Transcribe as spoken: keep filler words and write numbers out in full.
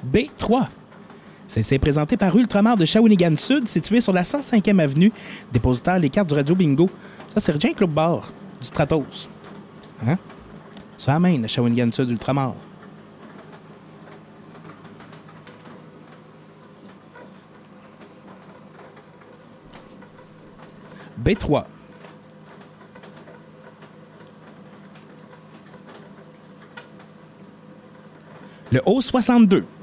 B trois. Ça s'est présenté par Ultramar de Shawinigan Sud, situé sur la cent cinquième avenue, dépositaire les cartes du Radio Bingo. Ça, c'est Regin Club Bar, du Stratos. Hein? Ça amène à Shawinigan Sud, Ultramar. B trois. Le O soixante-deux.